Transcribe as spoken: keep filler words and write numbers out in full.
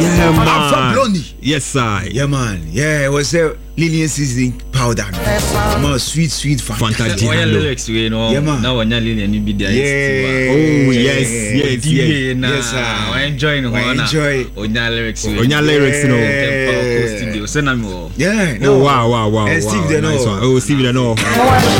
Yeah, man. Alpha Blondie. Yes, sir. Yeah, man. Yeah, it was a Lillian seasoning powder. Man, sweet, sweet Fanta. Fanta Oya lyrics we know. Yeah, man. Now Oya Lillian ni bi dia. Yeah. Oh, yes, yes, yes. yes. Yes, sir. I enjoy no I enjoy. Oya lyrics we. Onya lyrics, no. Temple studio. Send me. Yeah. Oh, wow, wow, wow. And Steve, wow. they Nice know. one. Oh, Steve, they know.